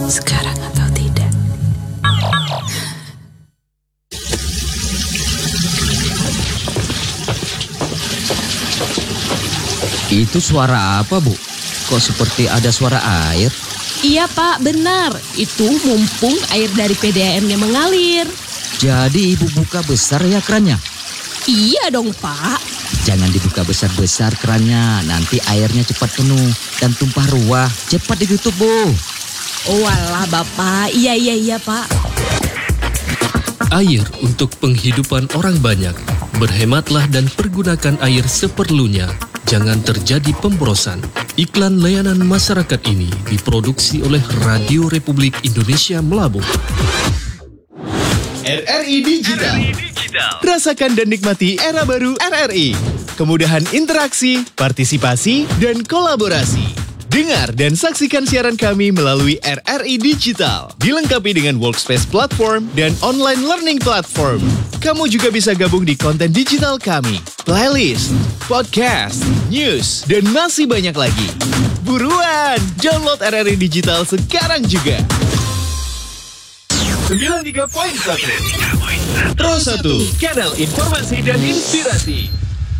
sekarang atau tidak. Itu suara apa, Bu? Kok seperti ada suara air? Iya Pak, benar. Itu mumpung air dari PDAM-nya mengalir. Jadi Ibu buka besar ya kerannya? Iya dong Pak. Jangan dibuka besar-besar kerannya, nanti airnya cepat penuh dan tumpah ruah. Cepat ditutup, Bu. Oh walah Bapak, iya Pak. Air untuk penghidupan orang banyak. Berhematlah dan pergunakan air seperlunya. Jangan terjadi pemborosan. Iklan layanan masyarakat ini diproduksi oleh Radio Republik Indonesia Melabung. RRI Digital. Rasakan dan nikmati era baru RRI. Kemudahan interaksi, partisipasi, dan kolaborasi. Dengar dan saksikan siaran kami melalui RRI Digital. Dilengkapi dengan workspace platform dan online learning platform. Kamu juga bisa gabung di konten digital kami, playlist, podcast, news, dan masih banyak lagi. Buruan, download RRI Digital sekarang juga. 93.1 Terus 1, kanal informasi dan inspirasi.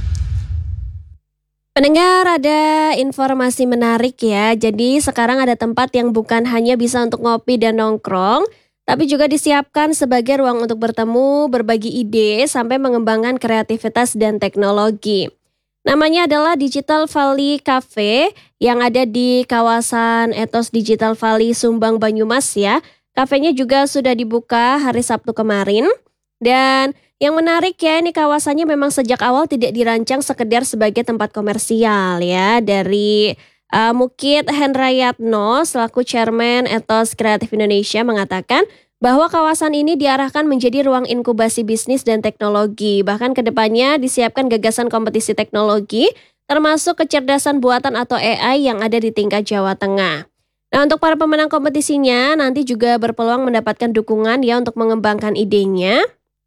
Pendengar, ada informasi menarik ya. Jadi sekarang ada tempat yang bukan hanya bisa untuk ngopi dan nongkrong, tapi juga disiapkan sebagai ruang untuk bertemu, berbagi ide, sampai mengembangkan kreativitas dan teknologi. Namanya adalah Digital Valley Cafe yang ada di kawasan Ethos Digital Valley Sumbang, Banyumas ya. Kafenya juga sudah dibuka hari Sabtu kemarin. Dan yang menarik ya, ini kawasannya memang sejak awal tidak dirancang sekedar sebagai tempat komersial ya. Dari Mukit Hendrayatno selaku Chairman Ethos Kreatif Indonesia mengatakan bahwa kawasan ini diarahkan menjadi ruang inkubasi bisnis dan teknologi. Bahkan kedepannya disiapkan gagasan kompetisi teknologi termasuk kecerdasan buatan atau AI yang ada di tingkat Jawa Tengah. Nah, untuk para pemenang kompetisinya nanti juga berpeluang mendapatkan dukungan ya untuk mengembangkan idenya.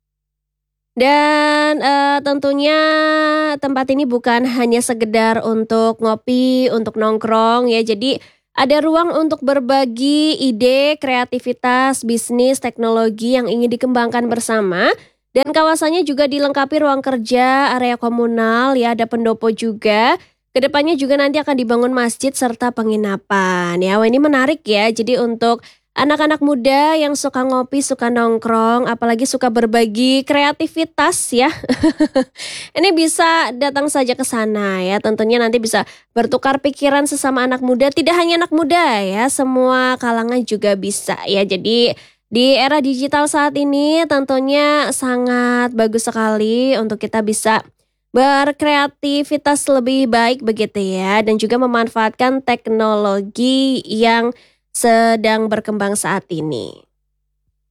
Dan tentunya tempat ini bukan hanya sekedar untuk ngopi, untuk nongkrong ya. Jadi ada ruang untuk berbagi ide, kreativitas, bisnis, teknologi yang ingin dikembangkan bersama. Dan kawasannya juga dilengkapi ruang kerja, area komunal ya, ada pendopo juga. Kedepannya juga nanti akan dibangun masjid serta penginapan ya. Wah, ini menarik ya. Jadi untuk anak-anak muda yang suka ngopi, suka nongkrong, apalagi suka berbagi kreativitas ya. Ini bisa datang saja ke sana ya. Tentunya nanti bisa bertukar pikiran sesama anak muda. Tidak hanya anak muda ya, semua kalangan juga bisa ya. Jadi di era digital saat ini tentunya sangat bagus sekali untuk kita bisa berkreativitas lebih baik begitu ya. Dan juga memanfaatkan teknologi yang sedang berkembang saat ini.